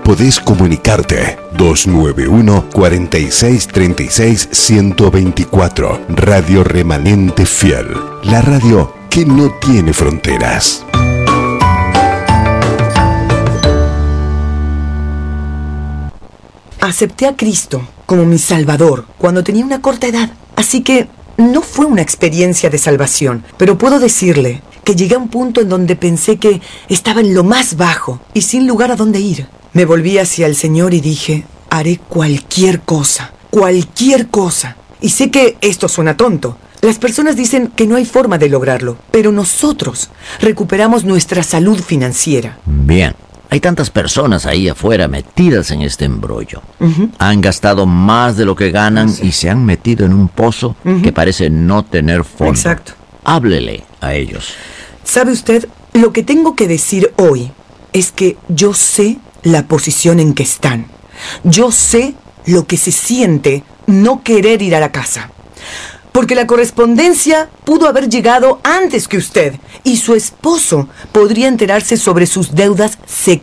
podés comunicarte. 291-4636-124. Radio Remanente Fiel. La radio que no tiene fronteras. Acepté a Cristo como mi Salvador cuando tenía una corta edad. Así que no fue una experiencia de salvación, pero puedo decirle que llegué a un punto en donde pensé que estaba en lo más bajo y sin lugar a dónde ir. Me volví hacia el Señor y dije, haré cualquier cosa. Y sé que esto suena tonto. Las personas dicen que no hay forma de lograrlo, pero nosotros recuperamos nuestra salud financiera. Bien. Hay tantas personas ahí afuera metidas en este embrollo. Han gastado más de lo que ganan y se han metido en un pozo que parece no tener fondo. Exacto. Háblele a ellos. ¿Sabe usted? Lo que tengo que decir hoy es que yo sé la posición en que están. Yo sé lo que se siente no querer ir a la casa. Porque la correspondencia pudo haber llegado antes que usted y su esposo podría enterarse sobre sus deudas